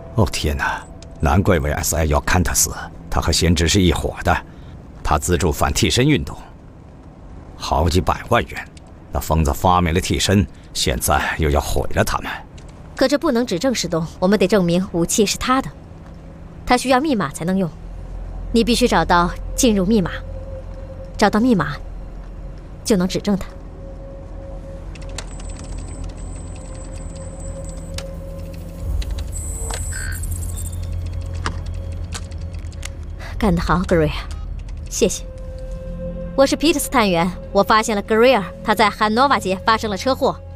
哦天哪，难怪维 SI 要看他死，他和先知是一伙的，他资助反替身运动，好几百万元。那疯子发明了替身，现在又要毁了他们。 可这不能指证石东，我们得证明武器是他的，他需要密码才能用。你必须找到进入密码，找到密码，就能指证他。干得好，格瑞尔，谢谢。我是皮特斯探员，我发现了格瑞尔，他在汉诺瓦街发生了车祸，